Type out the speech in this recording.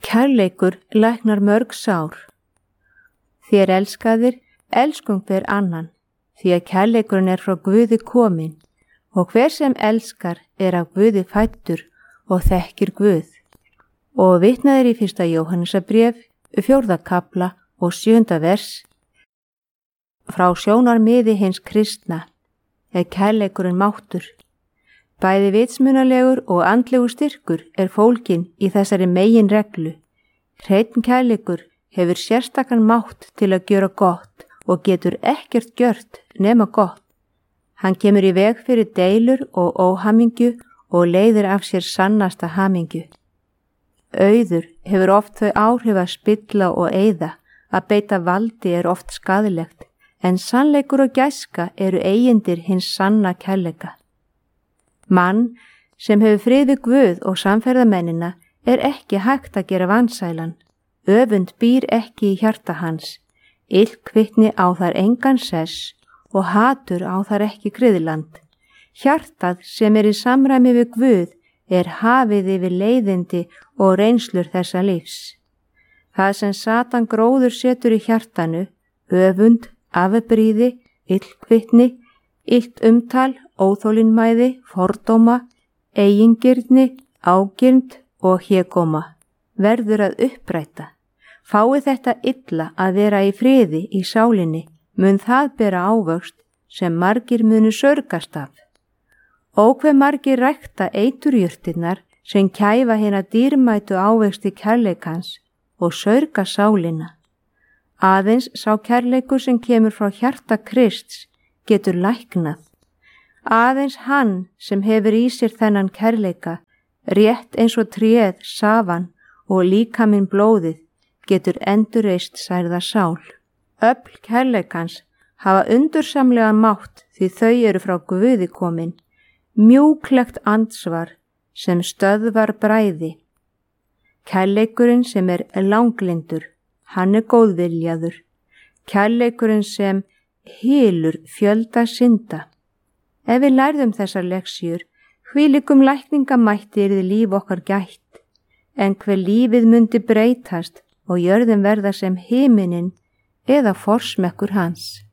Kærleikur læknar mörg sár. Þér elskaðir, elskum hver annan, því að kærleikurinn er frá Guði kominn, og hver sem elskar er af Guði fæddur og þekkir Guð. Og vitnaðir í 1. Jóhannesarbréf, 4. kafla og 7. vers. Frá sjónarmiði hins kristna er kærleikurinn máttur. Bæði vitsmunalegur og andlegur styrkur er fólginn í þessari meginreglu. Hreinn kærleikur hefur sérstakan mátt til að gjöra gott og getur ekkert gjört nema gott. Hann kemur í veg fyrir deilur og óhamingju og leiðir af sér sannasta hamingju. Auður hefur oft þau áhrif að spilla og eyða, að beita valdi er oft skaðlegt, en sannleikur og gæska eru eigindir hins sanna kærleika. Mann sem hefur frið við Guð og samferðamennina er ekki hægt að gera vansælan. Öfund býr ekki í hjarta hans, illkvittni á þar engan sess og hatur á þar ekki griðland. Hjartað sem er í samræmi við Guð er hafið yfir leiðindi og reynslur þessa lífs. Það sem Satan gróður setur í hjartanu, öfund, afbrýði, illkvittni, illt umtal, óþolinmæði, fordóma, eigingirni, ágirnd og hégóma, verður að uppræta. Fái þetta illa að vera í friði í sálinni, mun það bera ávöxt sem margir munu sörgast af. Og hve margir rækta eiturjurtirnar sem kæfa hina dýrmætu ávexti kærleikans og sörga sálina. Aðeins sá kærleikur sem kemur frá hjarta Krists getur læknað. Aðeins hann sem hefur í sér þennan kærleika, rétt eins og tréð, safan og líkaminn blóðið, getur endurreist særða sál. Öfl kærleikans hafa undursamlega mátt því þau eru frá Guði komin, mjúklegt andsvar sem stöðvar bræði. Kærleikurinn sem er langlyndur, hann er góðviljaður. Kærleikurinn sem hylur fjölda synda. Ef við lærðum þessar leksjur, hvílíkum lækningamætti yrði líf okkar gætt, en hve lífið mundi breytast og jörðin verða sem himinin eða forsmekkur hans.